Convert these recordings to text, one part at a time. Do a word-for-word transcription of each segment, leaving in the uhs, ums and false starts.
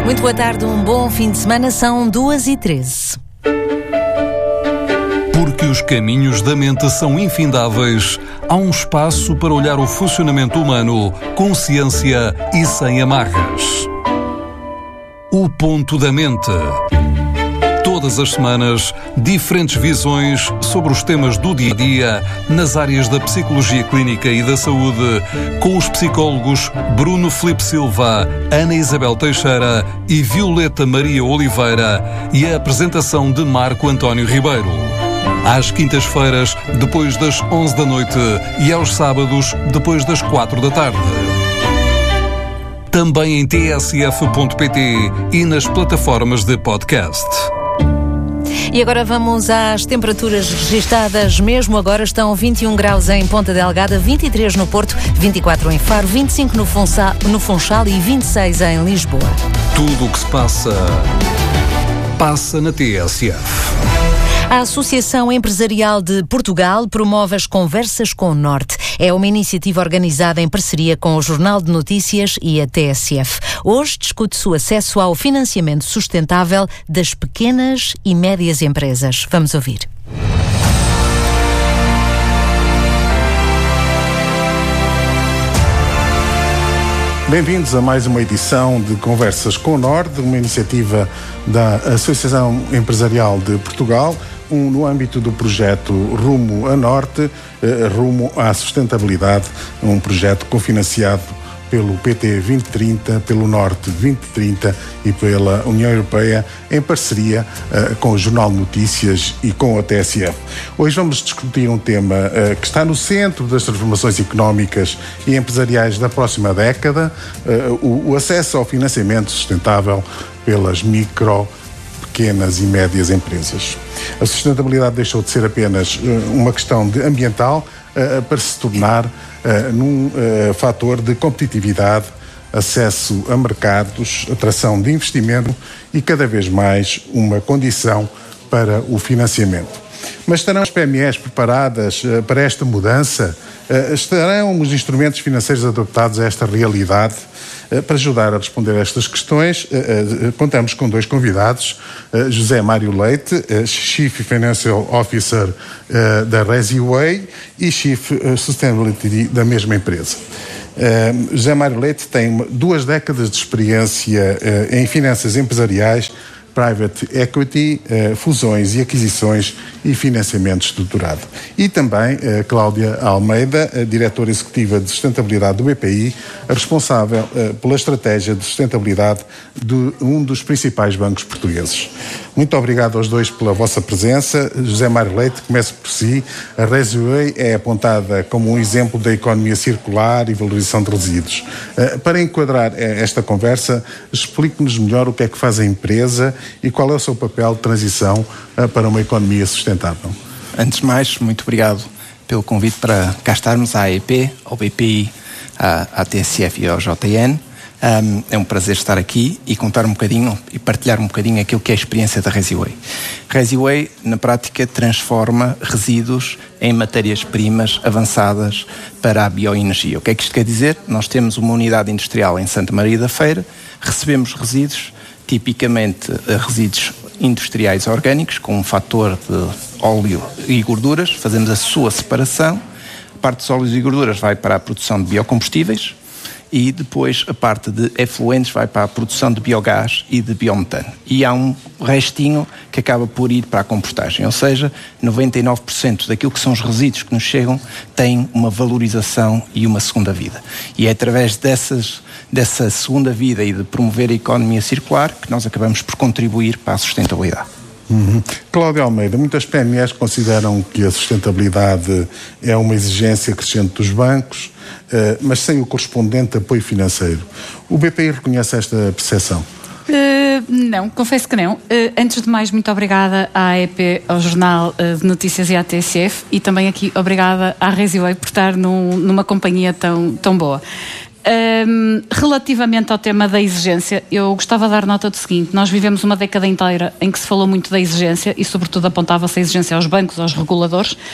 Muito boa tarde, um bom fim de semana, são duas e treze. Porque os caminhos da mente são infindáveis, há um espaço para olhar o funcionamento humano com ciência e sem amarras. O Ponto da Mente. Todas as semanas, diferentes visões sobre os temas do dia-a-dia nas áreas da psicologia clínica e da saúde, com os psicólogos Bruno Filipe Silva, Ana Isabel Teixeira e Violeta Maria Oliveira, e a apresentação de Marco António Ribeiro. Às quintas-feiras, depois das onze da noite, e aos sábados, depois das quatro da tarde. Também em t s f ponto p t e nas plataformas de podcast. E agora vamos às temperaturas registadas. Mesmo agora estão vinte e um graus em Ponta Delgada, vinte e três no Porto, vinte e quatro em Faro, vinte e cinco no Funchal, no Funchal e vinte e seis em Lisboa. Tudo o que se passa, passa na T S F. A Associação Empresarial de Portugal promove as Conversas com o Norte. É uma iniciativa organizada em parceria com o Jornal de Notícias e a T S F. Hoje discute-se o acesso ao financiamento sustentável das pequenas e médias empresas. Vamos ouvir. Bem-vindos a mais uma edição de Conversas com o Norte, uma iniciativa da Associação Empresarial de Portugal, um, no âmbito do projeto Rumo a Norte, eh, Rumo à Sustentabilidade, um projeto cofinanciado pelo P T vinte trinta, pelo Norte vinte trinta e pela União Europeia, em parceria uh, com o Jornal de Notícias e com a T S F. Hoje vamos discutir um tema uh, que está no centro das transformações económicas e empresariais da próxima década, uh, o, o acesso ao financiamento sustentável pelas micro, pequenas e médias empresas. A sustentabilidade deixou de ser apenas uh, uma questão de ambiental uh, para se tornar Uh, num uh, fator de competitividade, acesso a mercados, atração de investimento e cada vez mais uma condição para o financiamento. Mas estarão as P M Es preparadas uh, para esta mudança? Uh, estarão os instrumentos financeiros adaptados a esta realidade? Uh, para ajudar a responder a estas questões, uh, uh, contamos com dois convidados, uh, José Mário Leite, uh, Chief Financial Officer uh, da Resiway e Chief uh, Sustainability da mesma empresa. Uh, José Mário Leite tem duas décadas de experiência uh, em finanças empresariais, private equity, eh, fusões e aquisições e financiamento estruturado. E também eh, Cláudia Almeida, a diretora executiva de sustentabilidade do B P I, a responsável eh, pela estratégia de sustentabilidade de um dos principais bancos portugueses. Muito obrigado aos dois pela vossa presença. José Mário Leite, começo por si. A Resiway é apontada como um exemplo da economia circular e valorização de resíduos. Eh, para enquadrar eh, esta conversa, explique-nos melhor o que é que faz a empresa e qual é o seu papel de transição uh, para uma economia sustentável. Antes de mais, muito obrigado pelo convite para cá estarmos à A E P, ao B P I, à, à T S F e ao J N. Um, é um prazer estar aqui e contar um bocadinho e partilhar um bocadinho aquilo que é a experiência da Resiway. Resiway, na prática, transforma resíduos em matérias-primas avançadas para a bioenergia. O que é que isto quer dizer? Nós temos uma unidade industrial em Santa Maria da Feira, recebemos resíduos, tipicamente resíduos industriais orgânicos, com um fator de óleo e gorduras, fazemos a sua separação, a parte dos óleos e gorduras vai para a produção de biocombustíveis e depois a parte de efluentes vai para a produção de biogás e de biometano. E há um restinho que acaba por ir para a compostagem, ou seja, noventa e nove por cento daquilo que são os resíduos que nos chegam tem uma valorização e uma segunda vida. E é através dessas dessa segunda vida e de promover a economia circular que nós acabamos por contribuir para a sustentabilidade. Uhum. Cláudia Almeida, muitas P M Es consideram que a sustentabilidade é uma exigência crescente dos bancos, uh, mas sem o correspondente apoio financeiro. O B P I reconhece esta percepção? Uh, não, confesso que não. Uh, antes de mais, muito obrigada à A E P, ao Jornal uh, de Notícias e à T S F, e também aqui obrigada à Resiway por estar num, numa companhia tão, tão boa. Um, relativamente ao tema da exigência, eu gostava de dar nota do seguinte: nós vivemos uma década inteira em que se falou muito da exigência e sobretudo apontava-se a exigência aos bancos, aos reguladores,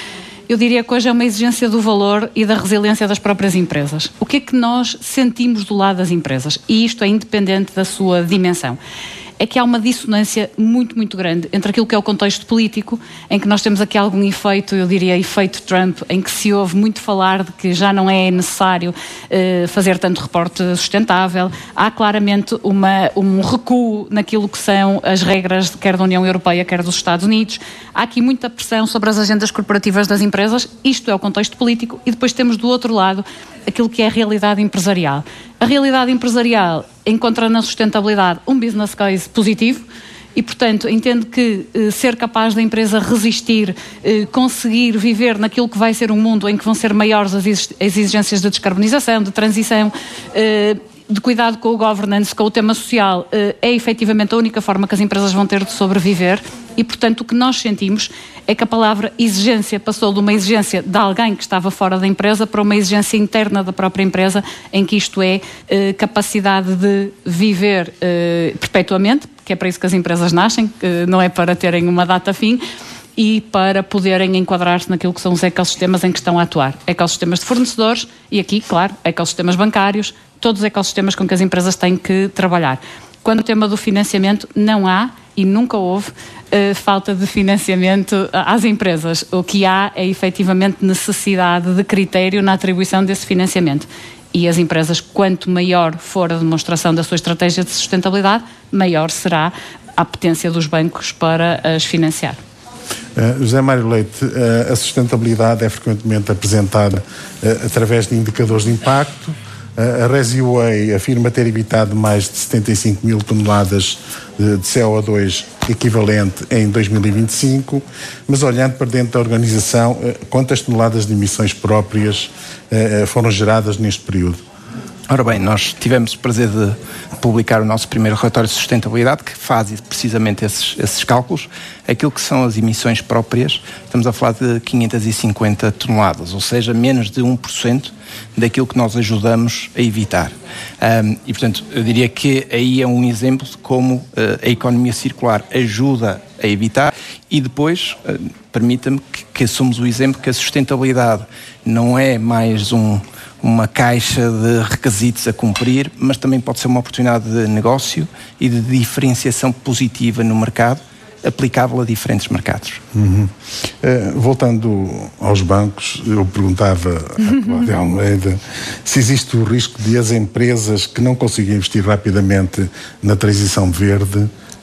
Eu diria que hoje é uma exigência do valor e da resiliência das próprias empresas. O que é que nós sentimos do lado das empresas? E isto é independente da sua dimensão. É que há uma dissonância muito, muito grande entre aquilo que é o contexto político, em que nós temos aqui algum efeito, eu diria efeito Trump, em que se ouve muito falar de que já não é necessário uh, fazer tanto reporte sustentável. Há claramente uma, um recuo naquilo que são as regras quer da União Europeia, quer dos Estados Unidos. Há aqui muita pressão sobre as agendas corporativas das empresas. Isto é o contexto político. E depois temos do outro lado aquilo que é a realidade empresarial. A realidade empresarial encontra na sustentabilidade um business case positivo e, portanto, entende que eh, ser capaz da empresa resistir, eh, conseguir viver naquilo que vai ser um mundo em que vão ser maiores as exigências de descarbonização, de transição, eh, de cuidado com o governance, com o tema social, é efetivamente a única forma que as empresas vão ter de sobreviver e, portanto, o que nós sentimos é que a palavra exigência passou de uma exigência de alguém que estava fora da empresa para uma exigência interna da própria empresa, em que isto é eh, capacidade de viver eh, perpetuamente, que é para isso que as empresas nascem, que não é para terem uma data fim, e para poderem enquadrar-se naquilo que são os ecossistemas em que estão a atuar. Ecossistemas de fornecedores e aqui, claro, ecossistemas bancários, todos os ecossistemas com que as empresas têm que trabalhar. Quando o tema do financiamento, não há e nunca houve uh, falta de financiamento às empresas. O que há é efetivamente necessidade de critério na atribuição desse financiamento. E as empresas, quanto maior for a demonstração da sua estratégia de sustentabilidade, maior será a apetência dos bancos para as financiar. Uh, José Mário Leite, uh, a sustentabilidade é frequentemente apresentada uh, através de indicadores de impacto. Uh, a Resiway afirma ter evitado mais de setenta e cinco mil toneladas de, de C O dois equivalente em dois mil e vinte e cinco, mas olhando para dentro da organização, uh, quantas toneladas de emissões próprias uh, foram geradas neste período? Ora bem, nós tivemos o prazer de publicar o nosso primeiro relatório de sustentabilidade, que faz precisamente esses, esses cálculos. Aquilo que são as emissões próprias, estamos a falar de quinhentas e cinquenta toneladas, ou seja, menos de um por cento daquilo que nós ajudamos a evitar. Um, e, portanto, eu diria que aí é um exemplo de como uh, a economia circular ajuda a evitar e depois, uh, permita-me que, que assumamos o exemplo que a sustentabilidade não é mais um uma caixa de requisitos a cumprir, mas também pode ser uma oportunidade de negócio e de diferenciação positiva no mercado, aplicável a diferentes mercados. Uhum. Uh, voltando aos bancos, eu perguntava à Cláudia Almeida se existe o risco de as empresas que não conseguem investir rapidamente na transição verde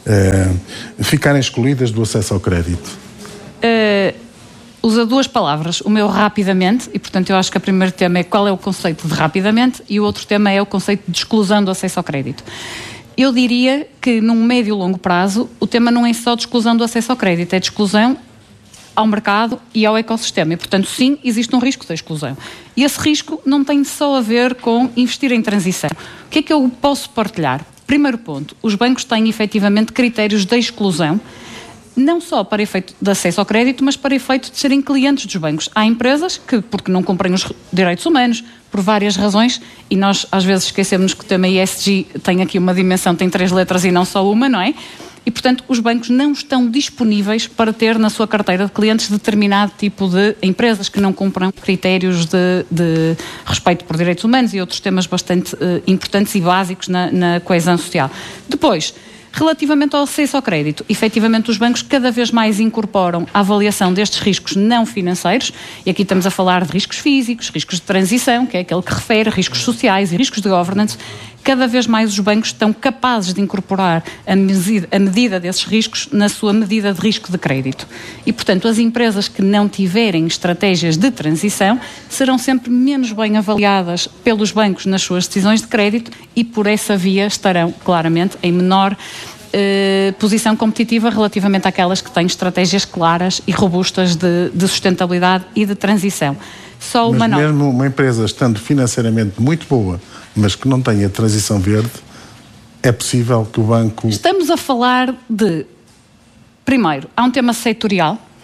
uh, ficarem excluídas do acesso ao crédito. Uh... Usa duas palavras, o meu rapidamente, e portanto eu acho que o primeiro tema é qual é o conceito de rapidamente e o outro tema é o conceito de exclusão do acesso ao crédito. Eu diria que num médio e longo prazo o tema não é só de exclusão do acesso ao crédito, é de exclusão ao mercado e ao ecossistema e portanto sim, existe um risco de exclusão. E esse risco não tem só a ver com investir em transição. O que é que eu posso partilhar? Primeiro ponto, os bancos têm efetivamente critérios de exclusão, não só para efeito de acesso ao crédito, mas para efeito de serem clientes dos bancos. Há empresas que, porque não cumprem os direitos humanos, por várias razões, e nós às vezes esquecemos que o tema E S G tem aqui uma dimensão, tem três letras e não só uma, não é? E, portanto, os bancos não estão disponíveis para ter na sua carteira de clientes determinado tipo de empresas que não cumpram critérios de, de respeito por direitos humanos e outros temas bastante uh, importantes e básicos na, na coesão social. Depois, relativamente ao acesso ao crédito, efetivamente os bancos cada vez mais incorporam a avaliação destes riscos não financeiros, e aqui estamos a falar de riscos físicos, riscos de transição, que é aquele que refere, riscos sociais e riscos de governance. Cada vez mais os bancos estão capazes de incorporar a medida, a medida desses riscos na sua medida de risco de crédito. E, portanto, as empresas que não tiverem estratégias de transição serão sempre menos bem avaliadas pelos bancos nas suas decisões de crédito e, por essa via, estarão claramente em menor eh, posição competitiva relativamente àquelas que têm estratégias claras e robustas de, de sustentabilidade e de transição. Só uma Mas mesmo não... uma empresa estando financeiramente muito boa, mas que não tenha transição verde, é possível que o banco... Estamos a falar de... Primeiro, há um tema setorial.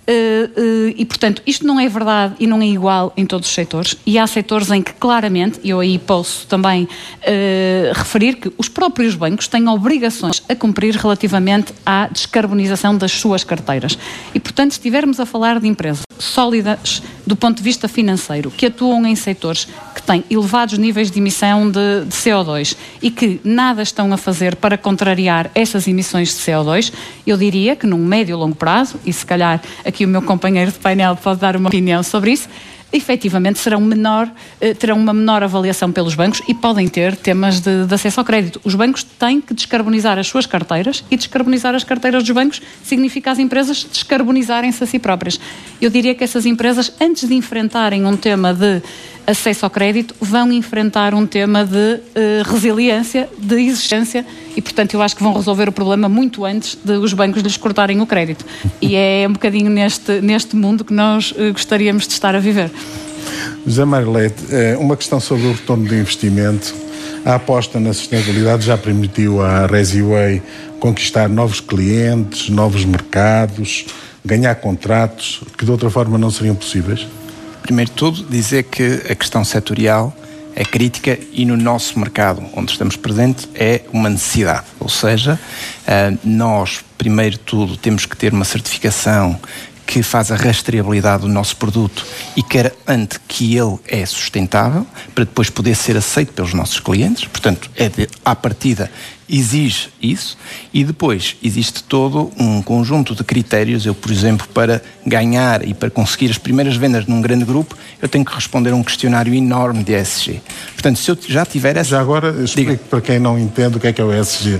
Uh, uh, e, portanto, isto não é verdade e não é igual em todos os setores, e há setores em que claramente, e eu aí posso também uh, referir que os próprios bancos têm obrigações a cumprir relativamente à descarbonização das suas carteiras. E, portanto, se estivermos a falar de empresas sólidas do ponto de vista financeiro, que atuam em setores que têm elevados níveis de emissão de, de C O dois e que nada estão a fazer para contrariar essas emissões de C O dois, eu diria que num médio e longo prazo, e se calhar aqui o meu companheiro de painel pode dar uma opinião sobre isso, efetivamente serão menor, terão uma menor avaliação pelos bancos e podem ter temas de, de acesso ao crédito. Os bancos têm que descarbonizar as suas carteiras, e descarbonizar as carteiras dos bancos significa as empresas descarbonizarem-se a si próprias. Eu diria que essas empresas, antes de enfrentarem um tema de acesso ao crédito, vão enfrentar um tema de uh, resiliência, de existência, e portanto eu acho que vão resolver o problema muito antes de os bancos lhes cortarem o crédito. E é um bocadinho neste, neste mundo que nós uh, gostaríamos de estar a viver. José Mário Leite, uma questão sobre o retorno do investimento. A aposta na sustentabilidade já permitiu à Resiway conquistar novos clientes, novos mercados, ganhar contratos que de outra forma não seriam possíveis? Primeiro de tudo, dizer que a questão setorial é crítica e no nosso mercado, onde estamos presentes, é uma necessidade. Ou seja, nós, primeiro de tudo, temos que ter uma certificação que faz a rastreabilidade do nosso produto e garante que ele é sustentável, para depois poder ser aceito pelos nossos clientes. Portanto, é de, à partida, exige isso. E depois existe todo um conjunto de critérios. Eu, por exemplo, para ganhar e para conseguir as primeiras vendas num grande grupo, eu tenho que responder a um questionário enorme de E S G. Portanto, se eu já tiver essa... Já agora, explique Diga. Para quem não entende o que é que é o E S G.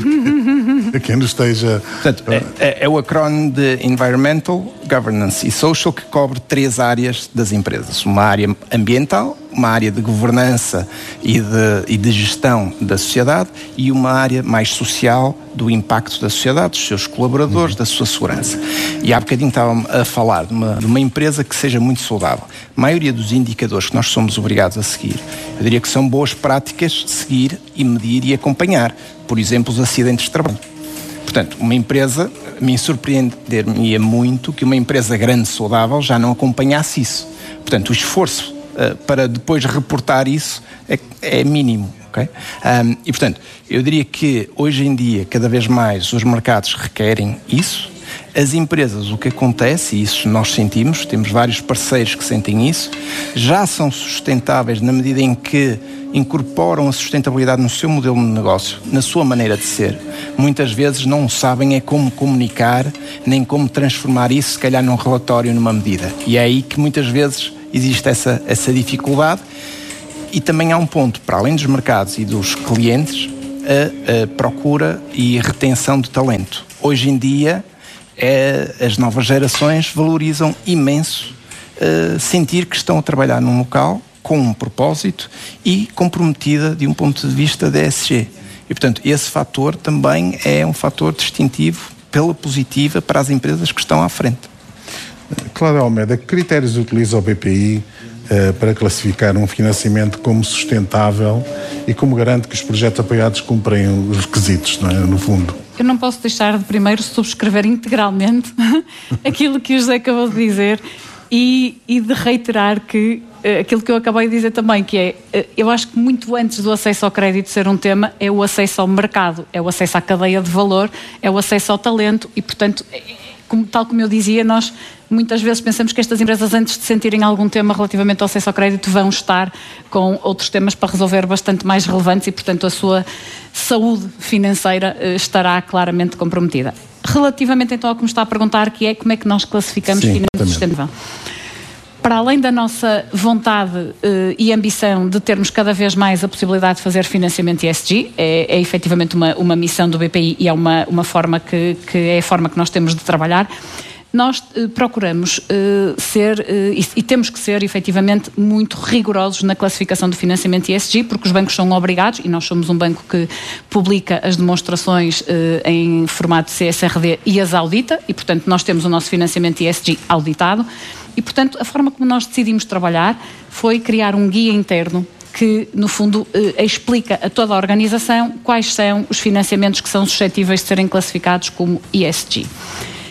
Para quem não esteja... Portanto, é, é o acrónimo de Environmental, Governance e Social, que cobre três áreas das empresas. Uma área ambiental, uma área de governança e de, e de gestão da sociedade, e uma área mais social, do impacto da sociedade, dos seus colaboradores, da sua segurança. E há bocadinho estávamos a falar de uma, de uma empresa que seja muito saudável. A maioria dos indicadores que nós somos obrigados a seguir, eu diria que são boas práticas seguir e medir e acompanhar. Por exemplo, os acidentes de trabalho. Portanto, uma empresa, me surpreender-me-ia muito que uma empresa grande, saudável, já não acompanhasse isso. Portanto, o esforço uh, para depois reportar isso é, é mínimo. Okay? Um, e, portanto, eu diria que hoje em dia, cada vez mais, os mercados requerem isso. As empresas, o que acontece, e isso nós sentimos, temos vários parceiros que sentem isso, já são sustentáveis na medida em que incorporam a sustentabilidade no seu modelo de negócio, na sua maneira de ser. Muitas vezes não sabem é como comunicar, nem como transformar isso, se calhar, num relatório, numa medida. E é aí que muitas vezes existe essa, essa dificuldade. E também há um ponto, para além dos mercados e dos clientes, a, a procura e a retenção de talento. Hoje em dia, é, as novas gerações valorizam imenso uh, sentir que estão a trabalhar num local com um propósito e comprometida de um ponto de vista da E S G. E, portanto, esse fator também é um fator distintivo pela positiva para as empresas que estão à frente. Cláudia Almeida, que critérios utiliza o B P I uh, para classificar um financiamento como sustentável e como garante que os projetos apoiados cumprem os requisitos, não é, no fundo? Eu não posso deixar de primeiro subscrever integralmente aquilo que o José acabou de dizer e, e de reiterar que uh, aquilo que eu acabei de dizer também, que é, uh, eu acho que muito antes do acesso ao crédito ser um tema, é o acesso ao mercado, é o acesso à cadeia de valor, é o acesso ao talento e, portanto, é, como, tal como eu dizia, nós muitas vezes pensamos que estas empresas, antes de sentirem algum tema relativamente ao acesso ao crédito, vão estar com outros temas para resolver bastante mais relevantes e, portanto, a sua saúde financeira uh, estará claramente comprometida. Relativamente então ao que me está a perguntar, que é como é que nós classificamos finanças sustentável. Para além da nossa vontade uh, e ambição de termos cada vez mais a possibilidade de fazer financiamento E S G, é, é efetivamente uma, uma missão do B P I e é uma, uma forma que, que é a forma que nós temos de trabalhar. Nós uh, procuramos uh, ser, uh, e, e temos que ser, efetivamente, muito rigorosos na classificação do financiamento E S G, porque os bancos são obrigados, e nós somos um banco que publica as demonstrações uh, em formato C S R D e as audita, e, portanto, nós temos o nosso financiamento E S G auditado, e, portanto, a forma como nós decidimos trabalhar foi criar um guia interno que, no fundo, eh, explica a toda a organização quais são os financiamentos que são suscetíveis de serem classificados como E S G. E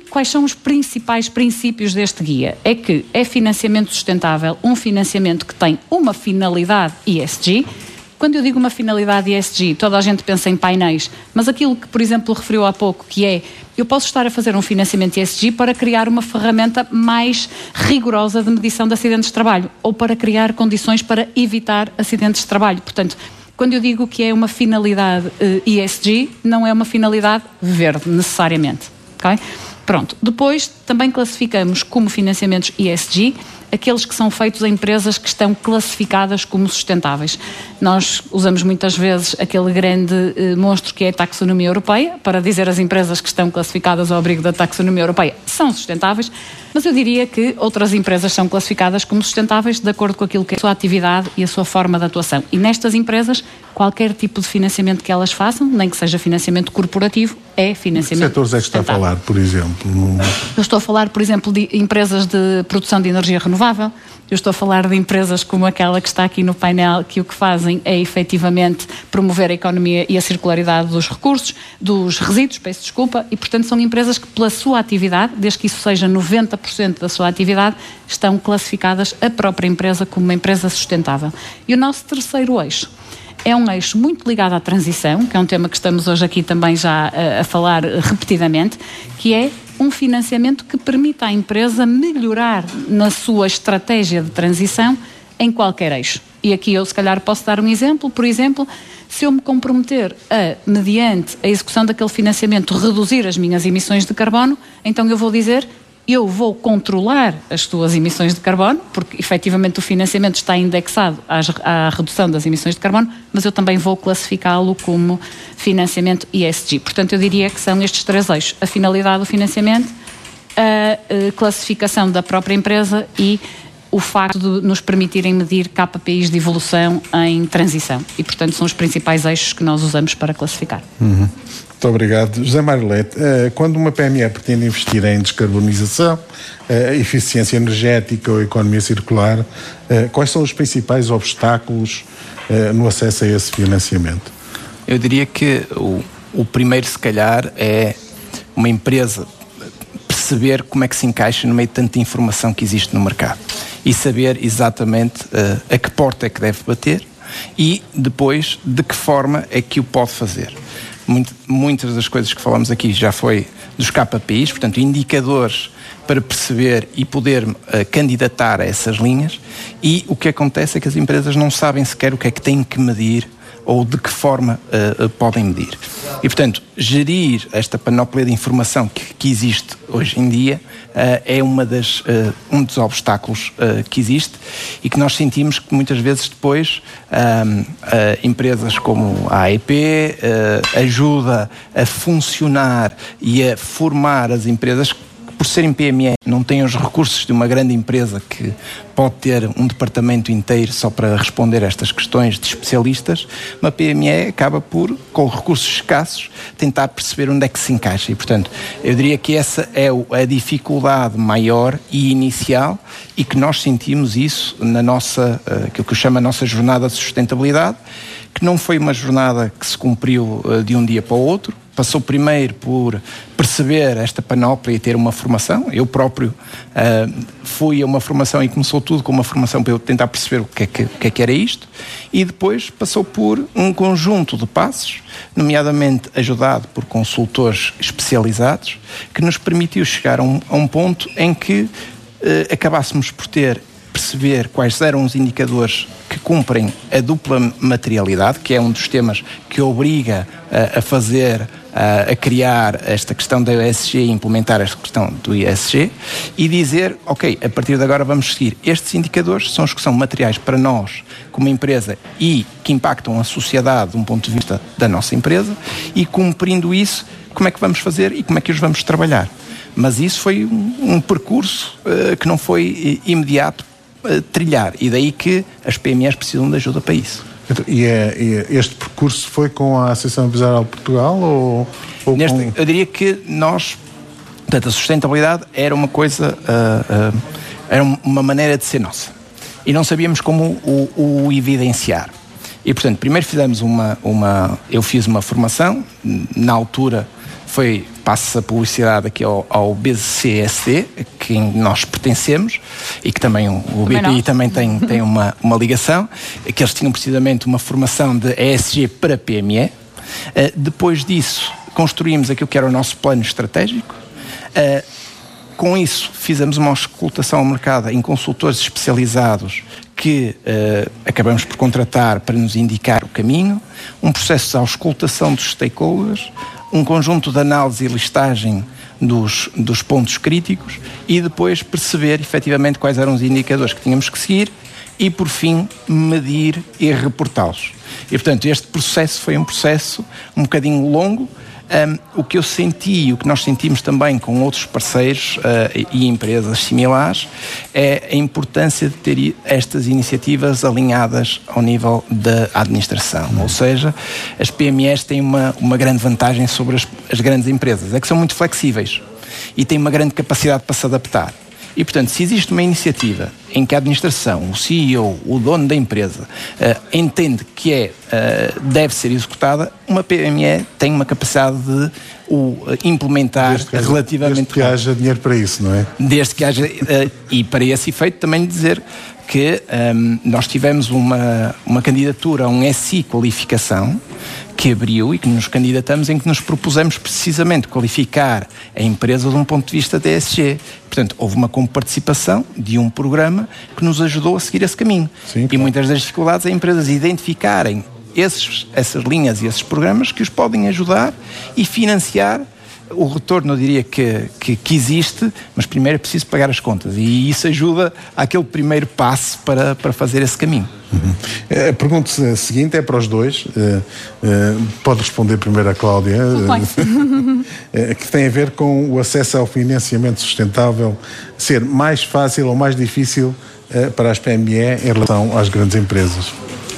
quais são os principais princípios deste guia? É que é financiamento sustentável, um financiamento que tem uma finalidade E S G. Quando eu digo uma finalidade E S G, toda a gente pensa em painéis, mas aquilo que, por exemplo, referiu há pouco, que é, eu posso estar a fazer um financiamento E S G para criar uma ferramenta mais rigorosa de medição de acidentes de trabalho, ou para criar condições para evitar acidentes de trabalho. Portanto, quando eu digo que é uma finalidade uh, E S G, não é uma finalidade verde, necessariamente. Okay? Pronto. Depois, também classificamos como financiamentos E S G aqueles que são feitos em empresas que estão classificadas como sustentáveis. Nós usamos muitas vezes aquele grande eh, monstro que é a taxonomia europeia, para dizer as empresas que estão classificadas ao abrigo da taxonomia europeia são sustentáveis, mas eu diria que outras empresas são classificadas como sustentáveis de acordo com aquilo que é a sua atividade e a sua forma de atuação. E nestas empresas, qualquer tipo de financiamento que elas façam, nem que seja financiamento corporativo, é financiamento. Que setores é que está a falar, por exemplo? No... Eu estou a falar, por exemplo, de empresas de produção de energia renovável. Eu estou a falar de empresas como aquela que está aqui no painel, que o que fazem é efetivamente promover a economia e a circularidade dos recursos, dos resíduos, peço desculpa, e portanto são empresas que pela sua atividade, desde que isso seja noventa por cento da sua atividade, estão classificadas a própria empresa como uma empresa sustentável. E o nosso terceiro eixo é um eixo muito ligado à transição, que é um tema que estamos hoje aqui também já a, a falar repetidamente, que é um financiamento que permita à empresa melhorar na sua estratégia de transição em qualquer eixo. E aqui eu se calhar posso dar um exemplo. Por exemplo, se eu me comprometer a, mediante a execução daquele financiamento, reduzir as minhas emissões de carbono, então eu vou dizer, eu vou controlar as tuas emissões de carbono, porque efetivamente o financiamento está indexado às, à redução das emissões de carbono, mas eu também vou classificá-lo como financiamento E S G. Portanto, eu diria que são estes três eixos: a finalidade do financiamento, a, a classificação da própria empresa e o facto de nos permitirem medir K P Is de evolução em transição. E, portanto, são os principais eixos que nós usamos para classificar. Uhum. Muito obrigado. José Mário Leite, quando uma P M E pretende investir em descarbonização, eficiência energética ou economia circular, quais são os principais obstáculos no acesso a esse financiamento? Eu diria que o, o primeiro, se calhar, é uma empresa perceber como é que se encaixa no meio de tanta informação que existe no mercado e saber exatamente uh, a que porta é que deve bater e depois de que forma é que o pode fazer. Muito, muitas das coisas que falamos aqui já foi dos K P Is, portanto indicadores para perceber e poder uh, candidatar a essas linhas, e o que acontece é que as empresas não sabem sequer o que é que têm que medir ou de que forma uh, uh, podem medir. E, portanto, gerir esta panóplia de informação que, que existe hoje em dia uh, é uma das, uh, um dos obstáculos uh, que existe e que nós sentimos que muitas vezes depois uh, uh, empresas como a A E P uh, ajuda a funcionar e a formar as empresas que, por serem P M E, não têm os recursos de uma grande empresa que pode ter um departamento inteiro só para responder a estas questões de especialistas. Uma P M E acaba por, com recursos escassos, tentar perceber onde é que se encaixa. E, portanto, eu diria que essa é a dificuldade maior e inicial, e que nós sentimos isso na nossa, aquilo que eu chamo a nossa jornada de sustentabilidade, que não foi uma jornada que se cumpriu de um dia para o outro. Passou primeiro por perceber esta panóplia e ter uma formação. Eu próprio uh, fui a uma formação e começou tudo com uma formação para eu tentar perceber o que é que, o que é que era isto, e depois passou por um conjunto de passos, nomeadamente ajudado por consultores especializados, que nos permitiu chegar a um, a um ponto em que uh, acabássemos por ter perceber quais eram os indicadores que cumprem a dupla materialidade, que é um dos temas que obriga uh, a fazer, uh, a criar esta questão da E S G e implementar esta questão do E S G, e dizer, ok, a partir de agora vamos seguir. Estes indicadores são os que são materiais para nós, como empresa, e que impactam a sociedade de um ponto de vista da nossa empresa, e cumprindo isso, como é que vamos fazer e como é que os vamos trabalhar. Mas isso foi um, um percurso uh, que não foi imediato trilhar, e daí que as P M Es precisam de ajuda para isso. E, é, e este percurso foi com a Associação Empresarial de Portugal ou, ou Neste, com... Eu diria que nós, portanto, a sustentabilidade era uma coisa, uh, uh, era uma maneira de ser nossa, e não sabíamos como o, o evidenciar. E, portanto, primeiro fizemos uma, uma, eu fiz uma formação, na altura foi passo a publicidade aqui ao, ao B C S D, a quem nós pertencemos, e que também o, o B P I também tem, tem uma, uma ligação, que eles tinham precisamente uma formação de E S G para P M E. Uh, depois disso, construímos aquilo que era o nosso plano estratégico. Uh, com isso, fizemos uma auscultação ao mercado em consultores especializados que uh, acabamos por contratar para nos indicar o caminho, um processo de auscultação dos stakeholders, um conjunto de análise e listagem dos, dos pontos críticos e depois perceber efetivamente quais eram os indicadores que tínhamos que seguir e, por fim, medir e reportá-los. E, portanto, este processo foi um processo um bocadinho longo. Um, o que eu senti e o que nós sentimos também com outros parceiros uh, e empresas similares é a importância de ter estas iniciativas alinhadas ao nível da administração. Ou seja, as P M Es têm uma, uma grande vantagem sobre as, as grandes empresas, é que são muito flexíveis e têm uma grande capacidade para se adaptar. E, portanto, se existe uma iniciativa em que a administração, o C E O, o dono da empresa, uh, entende que é, uh, deve ser executada, uma P M E tem uma capacidade de o uh, implementar desde que haja, relativamente... Desde que haja dinheiro para isso, não é? Desde que haja... Uh, e para esse efeito também dizer que um, nós tivemos uma, uma candidatura a um S I Qualificação que abriu e que nos candidatamos, em que nos propusemos precisamente qualificar a empresa de um ponto de vista de E S G. Portanto, houve uma comparticipação de um programa que nos ajudou a seguir esse caminho. Sim, e claro. Muitas das dificuldades é empresas identificarem esses, essas linhas e esses programas que os podem ajudar e financiar o retorno. Eu diria que, que, que existe, mas primeiro é preciso pagar as contas e isso ajuda àquele primeiro passo para, para fazer esse caminho. Uhum. A pergunta seguinte é para os dois. Uh, uh, pode responder primeiro a Cláudia, uh, que tem a ver com o acesso ao financiamento sustentável ser mais fácil ou mais difícil uh, para as P M E em relação às grandes empresas.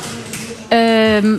Um,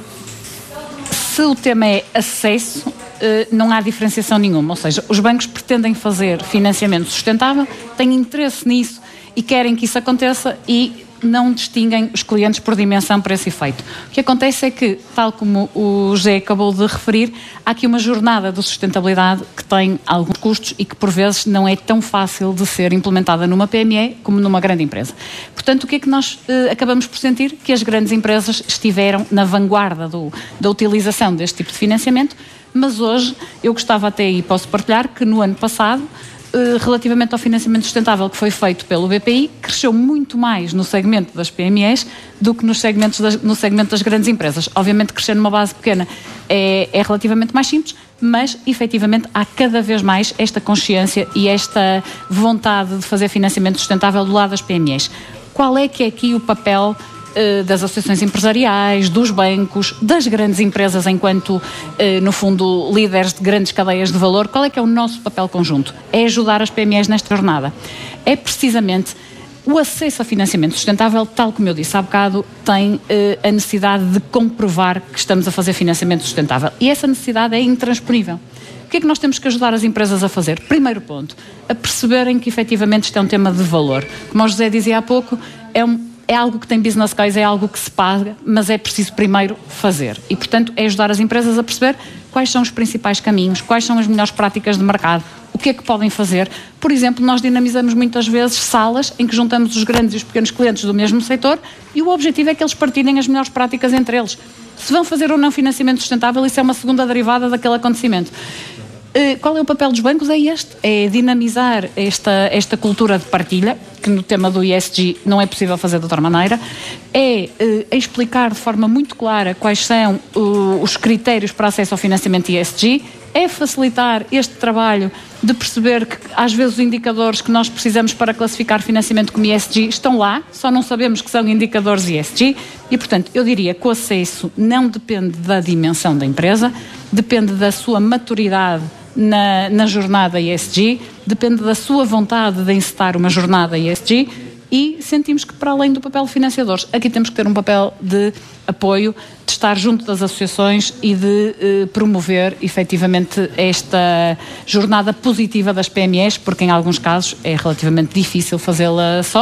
se o tema é acesso, não há diferenciação nenhuma, ou seja, os bancos pretendem fazer financiamento sustentável, têm interesse nisso e querem que isso aconteça e não distinguem os clientes por dimensão para esse efeito. O que acontece é que, tal como o José acabou de referir, há aqui uma jornada de sustentabilidade que tem alguns custos e que por vezes não é tão fácil de ser implementada numa P M E como numa grande empresa. Portanto, o que é que nós eh, acabamos por sentir? Que as grandes empresas estiveram na vanguarda do, da utilização deste tipo de financiamento, mas hoje eu gostava até e posso partilhar que no ano passado, relativamente ao financiamento sustentável que foi feito pelo B P I, cresceu muito mais no segmento das P M Es do que nos segmentos das, no segmento das grandes empresas. Obviamente, crescer numa base pequena é, é relativamente mais simples, mas, efetivamente, há cada vez mais esta consciência e esta vontade de fazer financiamento sustentável do lado das P M Es. Qual é que é aqui o papel das associações empresariais, dos bancos, das grandes empresas enquanto, no fundo, líderes de grandes cadeias de valor? Qual é que é o nosso papel conjunto? É ajudar as P M Es nesta jornada. É precisamente o acesso a financiamento sustentável, tal como eu disse há bocado, tem a necessidade de comprovar que estamos a fazer financiamento sustentável. E essa necessidade é intransponível. O que é que nós temos que ajudar as empresas a fazer? Primeiro ponto, a perceberem que efetivamente isto é um tema de valor. Como o José dizia há pouco, é um É algo que tem business case, é algo que se paga, mas é preciso primeiro fazer. E, portanto, é ajudar as empresas a perceber quais são os principais caminhos, quais são as melhores práticas de mercado, o que é que podem fazer. Por exemplo, nós dinamizamos muitas vezes salas em que juntamos os grandes e os pequenos clientes do mesmo setor e o objetivo é que eles partilhem as melhores práticas entre eles. Se vão fazer ou não financiamento sustentável, isso é uma segunda derivada daquele acontecimento. Qual é o papel dos bancos? É este, é dinamizar esta, esta cultura de partilha, que no tema do E S G não é possível fazer de outra maneira, é, é explicar de forma muito clara quais são uh, os critérios para acesso ao financiamento E S G, é facilitar este trabalho de perceber que às vezes os indicadores que nós precisamos para classificar financiamento como E S G estão lá, só não sabemos que são indicadores E S G e, portanto, eu diria que o acesso não depende da dimensão da empresa, depende da sua maturidade Na, na jornada E S G, depende da sua vontade de encetar uma jornada E S G e sentimos que, para além do papel de financiadores, aqui temos que ter um papel de apoio, de estar junto das associações e de eh, promover efetivamente esta jornada positiva das P M Es, porque em alguns casos é relativamente difícil fazê-la sós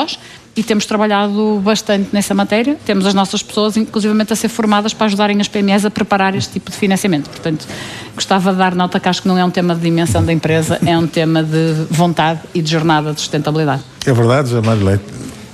e temos trabalhado bastante nessa matéria. Temos as nossas pessoas, inclusivamente, a ser formadas para ajudarem as P M Es a preparar este tipo de financiamento. Portanto, gostava de dar nota que acho que não é um tema de dimensão da empresa, é um tema de vontade e de jornada de sustentabilidade. É verdade, José Mário Leite?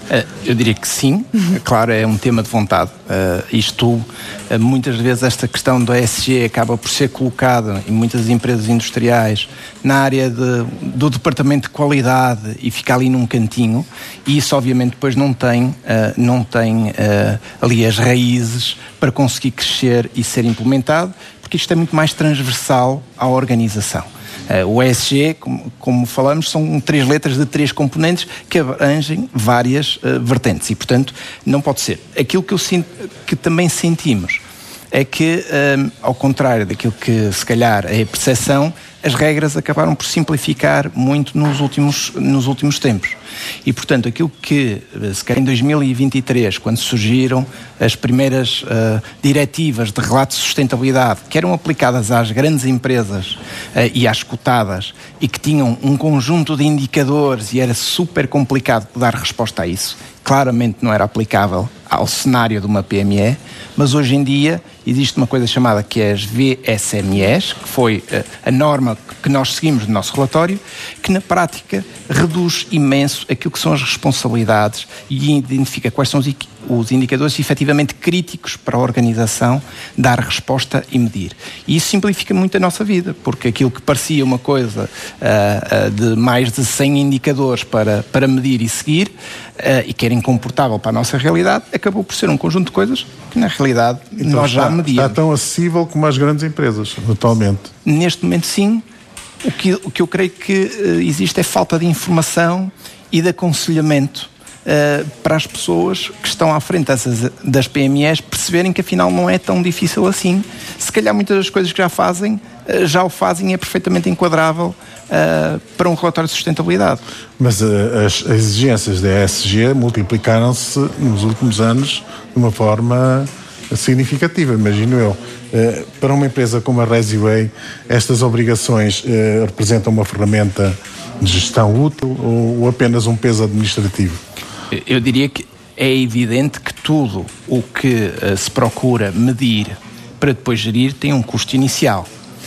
Eu diria que sim, claro, é um tema de vontade. Uh, isto, uh, muitas vezes esta questão do E S G acaba por ser colocada em muitas empresas industriais na área de, do departamento de qualidade e fica ali num cantinho, e isso obviamente depois não tem, uh, não tem uh, ali as raízes para conseguir crescer e ser implementado, porque isto é muito mais transversal à organização. Uh, o E S G, como, como falamos, são três letras de três componentes que abrangem várias uh, vertentes e, portanto, não pode ser. Aquilo que, eu sinto, que também sentimos é que, um, ao contrário daquilo que se calhar é a percepção, as regras acabaram por simplificar muito nos últimos, nos últimos tempos. E, portanto, aquilo que, se calhar em dois mil e vinte e três, quando surgiram as primeiras uh, diretivas de relato de sustentabilidade, que eram aplicadas às grandes empresas uh, e às cotadas, e que tinham um conjunto de indicadores e era super complicado dar resposta a isso, claramente não era aplicável ao cenário de uma P M E, mas hoje em dia existe uma coisa chamada que é as V S M Es, que foi uh, a norma que nós seguimos no nosso relatório, que na prática reduz imenso aquilo que são as responsabilidades e identifica quais são os, os indicadores efetivamente críticos para a organização dar resposta e medir. E isso simplifica muito a nossa vida, porque aquilo que parecia uma coisa uh, uh, de mais de cem indicadores para, para medir e seguir, uh, e que era incomportável para a nossa realidade, acabou por ser um conjunto de coisas que na realidade então, nós já está, medíamos. Está tão acessível como as grandes empresas, atualmente? Neste momento sim. O que, o que eu creio que uh, existe é falta de informação e de aconselhamento uh, para as pessoas que estão à frente dessas, das P M Es perceberem que afinal não é tão difícil assim. Se calhar muitas das coisas que já fazem, uh, já o fazem e é perfeitamente enquadrável uh, para um relatório de sustentabilidade. Mas uh, as, as exigências da E S G multiplicaram-se nos últimos anos de uma forma significativa, imagino eu. Uh, para uma empresa como a Resiway, estas obrigações uh, representam uma ferramenta de gestão útil ou, ou apenas um peso administrativo? Eu diria que é evidente que tudo o que uh, se procura medir para depois gerir tem um custo inicial.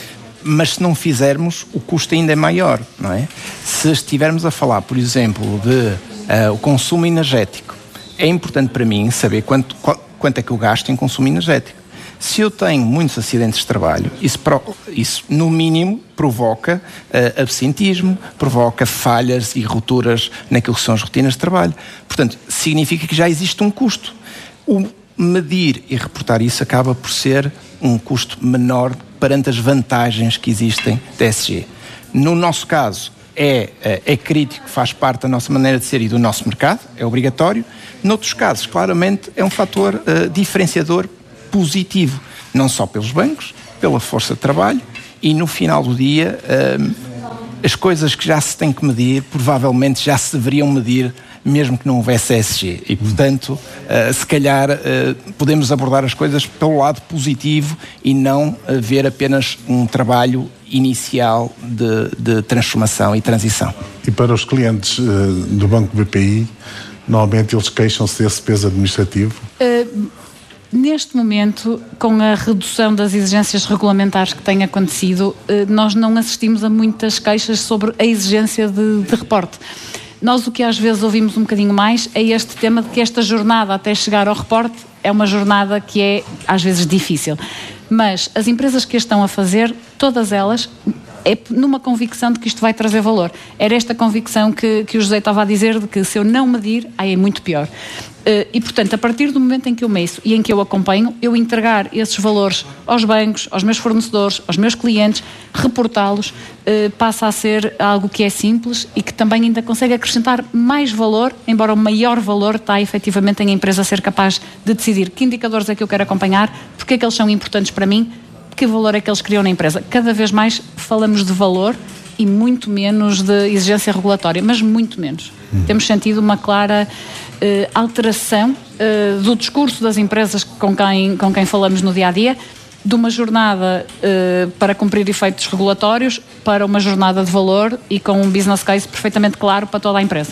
Mas se não fizermos, o custo ainda é maior, não é? Se estivermos a falar, por exemplo, de uh, o consumo energético, é importante para mim saber quanto, qual, quanto é que eu gasto em consumo energético. Se eu tenho muitos acidentes de trabalho, isso, isso no mínimo provoca uh, absentismo, provoca falhas e rupturas naquilo que são as rotinas de trabalho. Portanto, significa que já existe um custo. O medir e reportar isso acaba por ser um custo menor perante as vantagens que existem da E S G. No nosso caso, é, é crítico, faz parte da nossa maneira de ser e do nosso mercado, é obrigatório. Noutros casos, claramente, é um fator uh, diferenciador positivo, não só pelos bancos, pela força de trabalho e no final do dia uh, as coisas que já se tem que medir provavelmente já se deveriam medir mesmo que não houvesse E S G e portanto uh, se calhar uh, podemos abordar as coisas pelo lado positivo e não uh, ver apenas um trabalho inicial de, de transformação e transição. E para os clientes uh, do Banco B P I, normalmente eles queixam-se desse peso administrativo? Uh... Neste momento, com a redução das exigências regulamentares que tem acontecido, nós não assistimos a muitas queixas sobre a exigência de, de reporte. Nós o que às vezes ouvimos um bocadinho mais é este tema de que esta jornada até chegar ao reporte é uma jornada que é às vezes difícil. Mas as empresas que a estão a fazer, todas elas, é numa convicção de que isto vai trazer valor. Era esta convicção que, que o José estava a dizer, de que se eu não medir, aí é muito pior. Uh, e, portanto, a partir do momento em que eu meço e em que eu acompanho, eu entregar esses valores aos bancos, aos meus fornecedores, aos meus clientes, reportá-los, uh, passa a ser algo que é simples e que também ainda consegue acrescentar mais valor, embora o maior valor está efetivamente em a empresa ser capaz de decidir que indicadores é que eu quero acompanhar, porque é que eles são importantes para mim, que valor é que eles criam na empresa. Cada vez mais falamos de valor e muito menos de exigência regulatória, mas muito menos. Hum. Temos sentido uma clara uh, alteração uh, do discurso das empresas com quem, com quem falamos no dia-a-dia, de uma jornada uh, para cumprir efeitos regulatórios para uma jornada de valor e com um business case perfeitamente claro para toda a empresa.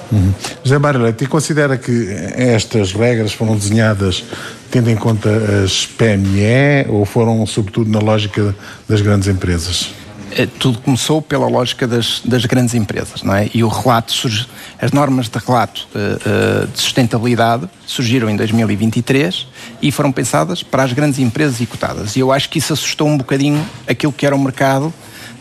Uhum. José Barreto, e considera que estas regras foram desenhadas tendo em conta as P M E ou foram sobretudo na lógica das grandes empresas? Tudo começou pela lógica das, das grandes empresas, não é? E o relato surge, as normas de relato uh, uh, de sustentabilidade surgiram em dois mil e vinte e três e foram pensadas para as grandes empresas e cotadas. E eu acho que isso assustou um bocadinho aquilo que era o mercado,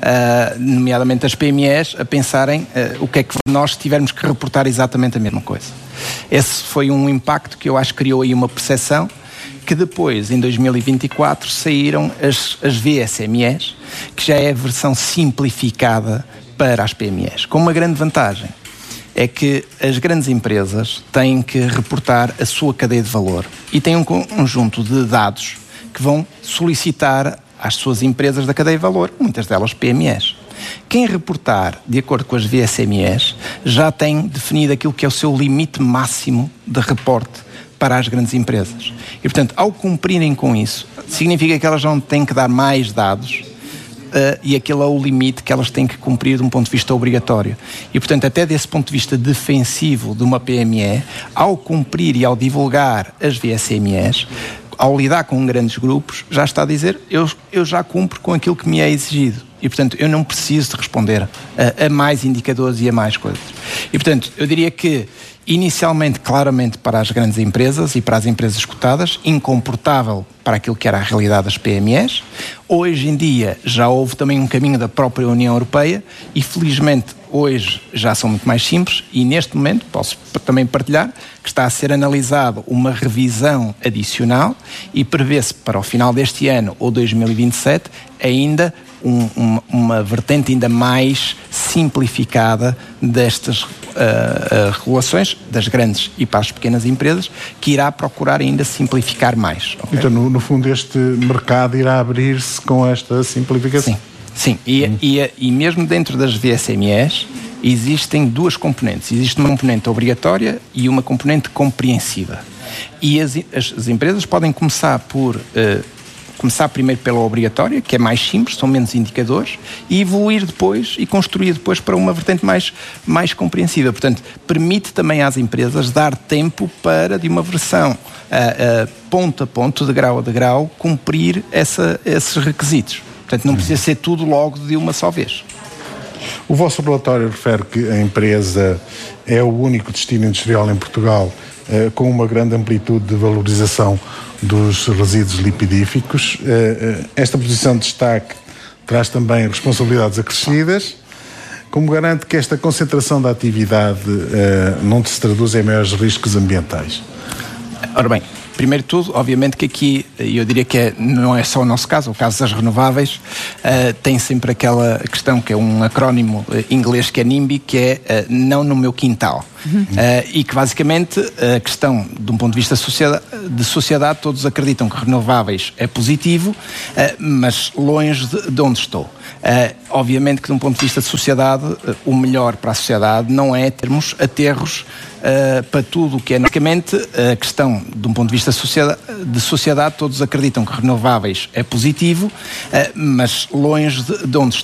uh, nomeadamente as P M Es, a pensarem uh, o que é que nós tivermos que reportar exatamente a mesma coisa. Esse foi um impacto que eu acho que criou aí uma percepção, que depois, em dois mil e vinte e quatro, saíram as, as V S M Es, que já é a versão simplificada para as P M Es. Com uma grande vantagem, é que as grandes empresas têm que reportar a sua cadeia de valor e têm um conjunto de dados que vão solicitar às suas empresas da cadeia de valor, muitas delas P M Es. Quem reportar de acordo com as V S M Es já tem definido aquilo que é o seu limite máximo de reporte para as grandes empresas. E, portanto, ao cumprirem com isso, significa que elas não têm que dar mais dados uh, e aquele é o limite que elas têm que cumprir de um ponto de vista obrigatório. E, portanto, até desse ponto de vista defensivo de uma P M E, ao cumprir e ao divulgar as V S M Es, ao lidar com grandes grupos, já está a dizer, eu, eu já cumpro com aquilo que me é exigido. E, portanto, eu não preciso de responder a, a mais indicadores e a mais coisas. E, portanto, eu diria que, inicialmente, claramente para as grandes empresas e para as empresas cotadas, incomportável para aquilo que era a realidade das P M Es. Hoje em dia já houve também um caminho da própria União Europeia e, felizmente, hoje já são muito mais simples e, neste momento, posso também partilhar que está a ser analisado uma revisão adicional e prevê-se para o final deste ano ou dois mil e vinte e sete ainda Um, uma, uma vertente ainda mais simplificada destas uh, uh, regulações das grandes e para as pequenas empresas, que irá procurar ainda simplificar mais. Okay? Então, no, no fundo, este mercado irá abrir-se com esta simplificação? Sim, sim. E, hum. e, e mesmo dentro das V S M Es existem duas componentes. Existe uma componente obrigatória e uma componente compreensiva. E as, as, as empresas podem começar por... Uh, começar primeiro pela obrigatória, que é mais simples, são menos indicadores, e evoluir depois e construir depois para uma vertente mais, mais compreensiva. Portanto, permite também às empresas dar tempo para, de uma versão uh, uh, ponto a ponto, de grau a de grau, cumprir essa, esses requisitos. Portanto, não precisa ser tudo logo de uma só vez. O vosso relatório refere que a empresa é o único destino industrial em Portugal uh, com uma grande amplitude de valorização dos resíduos lipidíficos. Esta posição de destaque traz também responsabilidades acrescidas. Como garante que esta concentração da atividade não se traduz em maiores riscos ambientais? Ora bem, primeiro de tudo, obviamente que aqui, eu diria que é, não é só o nosso caso, o caso das renováveis, uh, tem sempre aquela questão que é um acrónimo uh, inglês que é NIMBY, que é uh, não no meu quintal. Uhum. Uh, e que basicamente a questão de um ponto de vista sociedade, de sociedade, todos acreditam que renováveis é positivo, uh, mas longe de, de onde estou. Uh, obviamente que de um ponto de vista de sociedade, uh, o melhor para a sociedade não é termos aterros uh, para tudo o que é. Basicamente, a questão de um ponto de vista de sociedade, de sociedade todos acreditam que renováveis é positivo, uh, mas longe de, de onde estou.